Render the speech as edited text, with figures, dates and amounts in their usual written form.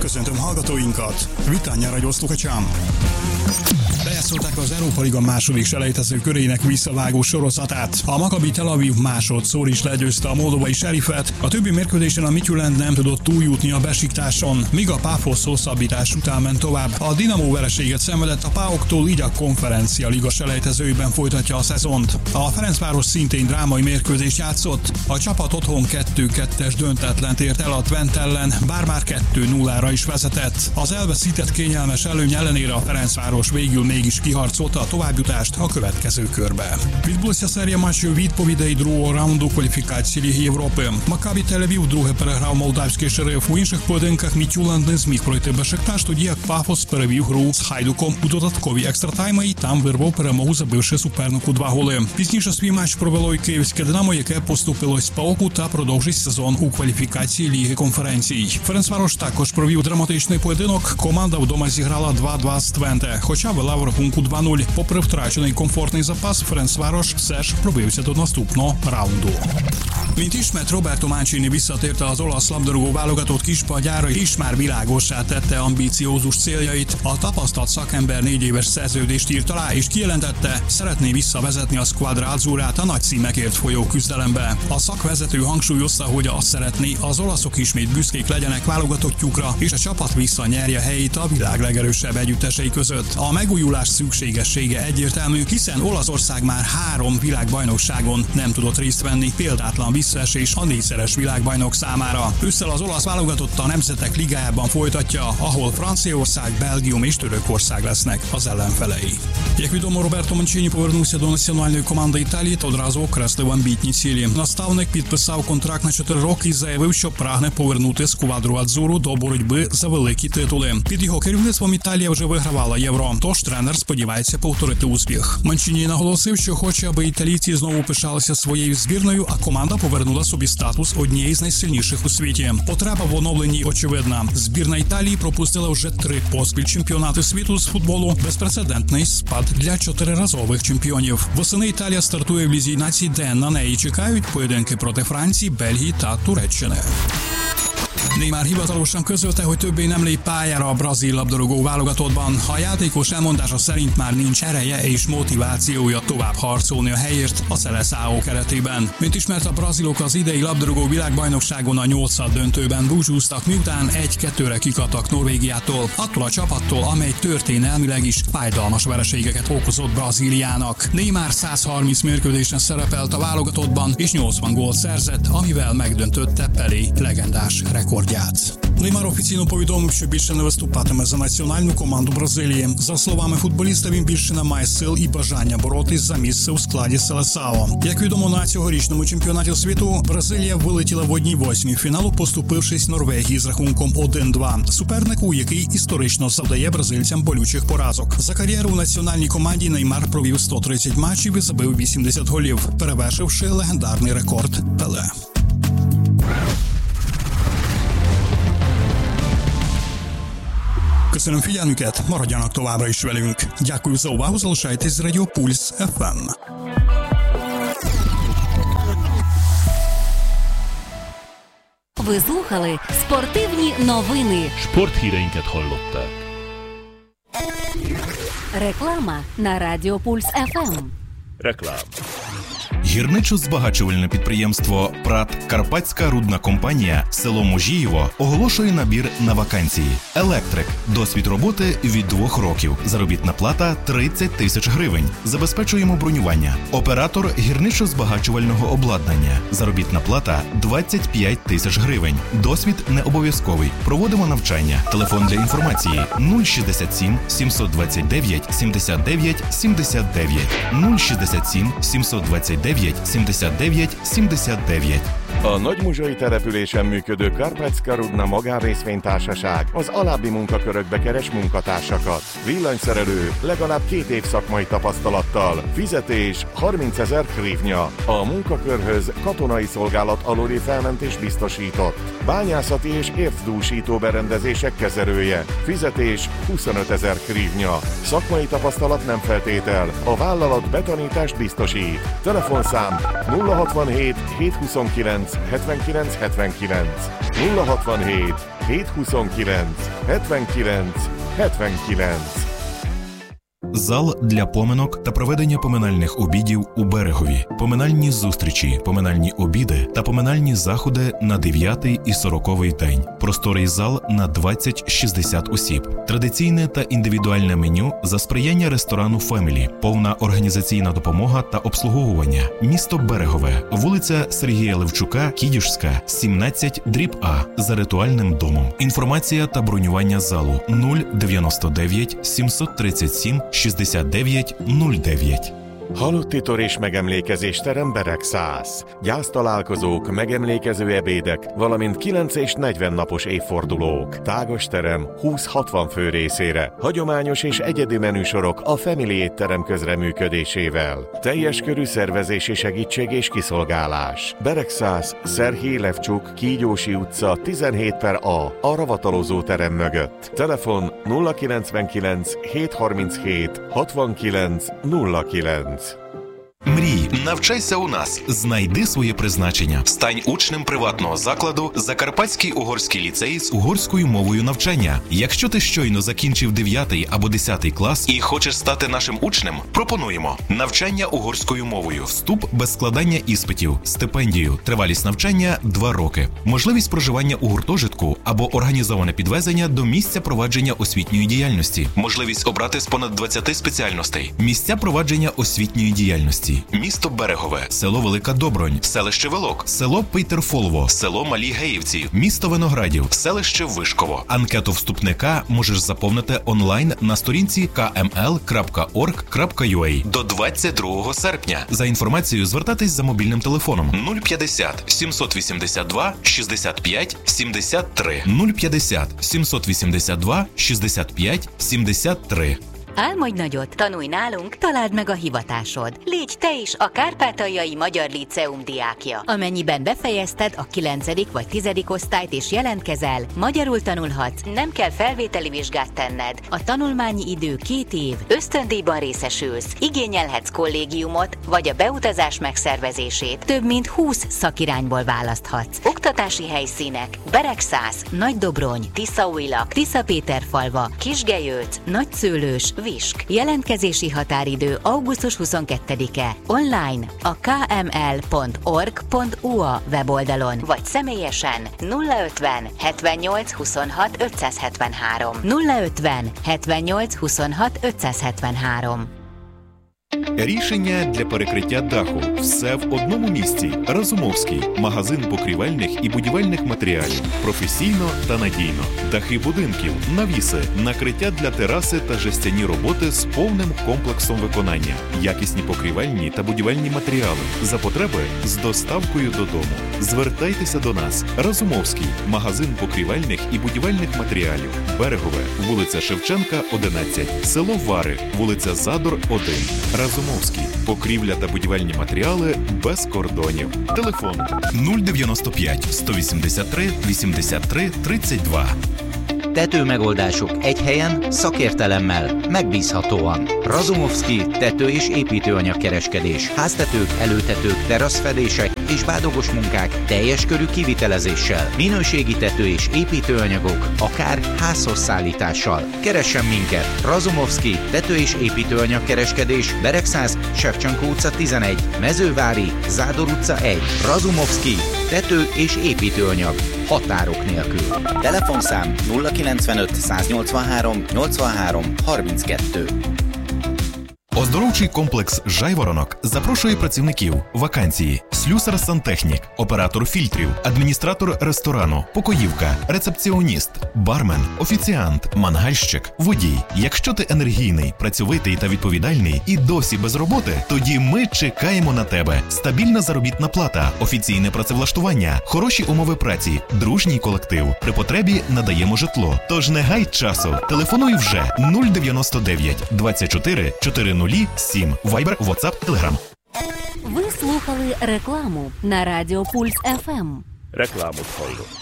Köszöntöm hallgatóinkat! Vitán Radio Sluchačám! Bejátszották az Európa Liga második selejtező körének visszavágó sorozatát. A Maccabi Tel Aviv másodszor is legyőzte a moldovai Serifet, a többi mérkőzésen a Midtjylland nem tudott túljutni a Besiktáson, míg a Páfosz hosszabbítás után ment tovább. A Dinamo vereséget szenvedett a páoktól, így a Konferencia Liga selejtezőiben folytatja a szezont. A Ferencváros szintén drámai mérkőzést játszott. A csapat otthon 2-2-es döntetlent ért el a Twente ellen, bár már 2-0-ra is vezetett. Az elveszített kényelmes előny ellenére a Ferencváros végül mégis kiharcolta a továbbjutást a következő körbe. Відбулася серія матчів відповідей другого раунду кваліфікації Ліги Європи. Маккабі Тель-Авів вдруге переграв молдавський Шериф. У інших поєдинках Midtjylland не зміг пройти Бешикташ, тоді як Пафос перевів гру з Хайдуком у додаткові екстратайми і там вирвав перемогу, забивши супернику 2 голи. Пізніше свій матч провело і київське Динамо, яке поступилось ПАОКу та продовжить сезон у кваліфікації Ліги конференцій. Ференцварош також провів драматичний поєдинок. Команда вдома зіграла 2-2 з Твенте, хоча вела в рахунку 2-0. Попри втрачений комфортний запас, Ferencváros все ж pробився до наступного раунду. Mint ismert, Roberto Mancini visszatérte az olasz labdarúgó válogatott kispadjára, és már világossá tette ambíciózus céljait. A tapasztalt szakember 4 éves szerződést írt alá, és kijelentette, szeretné visszavezetni a Squadra Azzurrát a nagy címekért folyó küzdelembe. A szakvezető hangsúlyozta, hogy azt szeretné, az olaszok ismét büszkék legyenek válogatottjukra, és a csapat visszanyerje helyét a világ legerősebb együttesei között. A megújulás szükségessége egyértelmű, hiszen Olaszország már 3 világbajnokságon nem tudott részt venni, példátlan visszaesés a 4-szeres világbajnok számára. Ősszel az olasz válogatott a Nemzetek Ligájában folytatja, ahol Franciaország, Belgium és Törökország lesznek az ellenfelei. Як відомо, Роберто Манчіні повернувся до національної команди Італії та одразу окреслив амбітні цілі. Наставник підписав контракт на 4 роки і заявив, що прагне повернути Сквадру Адзуру до боротьби за великі титули. Під його керівництвом Італія вже вигравала Євро, тож тренер сподівається повторити успіх. Манчіні наголосив, що хоче, аби італійці знову пишалися своєю збірною, а команда повернула собі статус однієї з найсильніших у світі. Потреба в оновленні очевидна. Збірна Італії пропустила вже 3 поспіль чемпіонати світу з футболу. Безпрецедентний спад для 4-разових чемпіонів. Восени Італія стартує в Лізі націй, де на неї чекають поєдинки проти Франції, Бельгії та Туреччини. Neymar hivatalosan közölte, hogy többé nem lép pályára a brazil labdarúgó válogatottban. A játékos elmondása szerint már nincs ereje és motivációja tovább harcolni a helyért a Seleção keretében. Mint ismert, a brazilok az idei labdarúgó világbajnokságon a 8. döntőben búcsúztak, miután 1-2-re kikaptak Norvégiától, attól a csapattól, amely történelmileg is fájdalmas vereségeket okozott Brazíliának. Neymar 130 mérkőzésen szerepelt a válogatottban és 80 gólt szerzett, amivel megdöntötte Pelé legendás rekordját. Neymar офіційно повідомив, що більше не виступатиме за національну команду Бразилії. За словами футболіста, він більше не має сил і бажання боротись за місце у складі Селесао. Як відомо, на цьогорічному чемпіонаті світу Бразилія вилетіла в 1/8 фіналу, поступившись Норвегії з рахунком 1-2. Супернику, який історично завдає бразильцям болючих поразок. За кар'єру у національній команді Неймар провів 130 матчів і забив 80 голів, перевершивши легендарний рекорд Пеле. Köszönöm figyelmüket, maradjanak továbbra is velünk. Дякую за увагу, залишайтесь з Радіо Пульс FM. Ви слухали спортивні новини. Sporthíreinket hallották. Реклама на Радіо Пульс FM. Реклама. Гірничо-збагачувальне підприємство «ПРАТ Карпатська рудна компанія» село Можіїво оголошує набір на вакансії. Електрик. Досвід роботи від 2 років. Заробітна плата 30 тисяч гривень. Забезпечуємо бронювання. Оператор гірничо-збагачувального обладнання. Заробітна плата 25 тисяч гривень. Досвід не обов'язковий. Проводимо навчання. Телефон для інформації 067 729 79 79 067 729 79 79. A Nagymuzsai településen működő Karpatska Rudna magánrészvénytársaság az alábbi munkakörökbe keres munkatársakat. Villanyszerelő, legalább 2 év szakmai tapasztalattal. Fizetés 30 000 hrivnya. A munkakörhöz katonai szolgálat aluli felmentés biztosított. Bányászati és ércdúsító berendezések kezelője. Fizetés 25 000 hrivnya. Szakmai tapasztalat nem feltétel. A vállalat betanítást biztosít. Telefonszám 067 729 79 79 067 729 79 79. Зал для поминок та проведення поминальних обідів у Берегові, поминальні зустрічі, поминальні обіди та поминальні заходи на 9-й і 40-й день. Просторий зал на 20-60 осіб. Традиційне та індивідуальне меню за сприяння ресторану «Фемілі». Повна організаційна допомога та обслуговування. Місто Берегове, вулиця Сергія Левчука, Кідюшська, 17/А, за ритуальним домом. Інформація та бронювання залу 099 737 6909. Halotti tor és megemlékezésterem Beregszász. Gyásztalálkozók, megemlékező ebédek, valamint 9 és 40 napos évfordulók. Tágos terem 20-60 fő részére. Hagyományos és egyedi menüsorok a Family étterem közreműködésével. Teljes körű szervezési segítség és kiszolgálás. Beregszász, Szerhij Levcsuk, Kígyósi utca 17/A, a ravatalozó terem mögött. Telefon 099 737 69 09. Мрій, навчайся у нас, знайди своє призначення. Стань учнем приватного закладу Закарпатський угорський ліцей з угорською мовою навчання. Якщо ти щойно закінчив 9 або 10 клас і хочеш стати нашим учнем, пропонуємо навчання угорською мовою, вступ без складання іспитів, стипендію, тривалість навчання 2 роки, можливість проживання у гуртожитку або організоване підвезення до місця провадження освітньої діяльності, можливість обрати з понад 20 спеціальностей, місця провадження освітньої діяльності. Місто Берегове, село Велика Добронь, селище Велок, село Пейтерфолово, село Малі Геївці, місто Виноградів, селище Вишково. Анкету вступника можеш заповнити онлайн на сторінці kml.org.ua до 22 серпня. За інформацією звертатись за мобільним телефоном 050 782 65 73 050 782 65 73. Álmodj nagyot, tanulj nálunk, találd meg a hivatásod. Légy te is a Kárpátaljai Magyar Líceum diákja. Amennyiben befejezted a 9. vagy 10. osztályt és jelentkezel, magyarul tanulhatsz, nem kell felvételi vizsgát tenned. A tanulmányi idő 2 év, ösztöndíjban részesülsz, igényelhetsz kollégiumot, vagy a beutazás megszervezését. Több mint 20 szakirányból választhatsz. Oktatási helyszínek: Beregszász, Nagydobrony, Tiszaújlak, Tiszapéterfalva, Kisgelyölc, Nagyszőlős, Visk. Jelentkezési határidő augusztus 22-e. Online a kml.org.ua weboldalon, vagy személyesen 050 78 26 573. 050 78 26 573. Рішення для перекриття даху. Все в одному місці. Разумовський. Магазин покрівельних і будівельних матеріалів. Професійно та надійно. Дахи будинків, навіси, накриття для тераси та жестяні роботи з повним комплексом виконання. Якісні покрівельні та будівельні матеріали. За потреби з доставкою додому. Звертайтеся до нас. Разумовський. Магазин покрівельних і будівельних матеріалів. Берегове. Вулиця Шевченка, 11. Село Вари. Вулиця Задор, 1. Разумовський. Покрівля та будівельні матеріали без кордонів. Телефон 095 183 83 32. Tetőmegoldások egy helyen, szakértelemmel, megbízhatóan. Razumowski tető- és építőanyagkereskedés. Háztetők, előtetők, teraszfedések és bádogos munkák teljes körű kivitelezéssel. Minőségi tető- és építőanyagok, akár házhoz szállítással. Keressen minket! Razumowski tető- és építőanyagkereskedés. Beregszász, Shevchenko utca 11, Mezővári, Zádor utca 1. Razumowski tető- és építőanyag. Határok nélkül. Telefonszám 095 183 83 32. Оздоровчий комплекс «Жайворонок» запрошує працівників. Вакансії: слюсар-сантехнік, оператор фільтрів, адміністратор ресторану, покоївка, рецепціоніст, бармен, офіціант, мангальщик, водій. Якщо ти енергійний, працьовитий та відповідальний і досі без роботи, тоді ми чекаємо на тебе. Стабільна заробітна плата, офіційне працевлаштування, хороші умови праці, дружній колектив. При потребі надаємо житло. Тож не гай часу. Телефонуй вже 099 24 407. Вайбер, WhatsApp, Telegram. Ви слухали рекламу на Радіо Пульс ФМ. Reklámot hallott.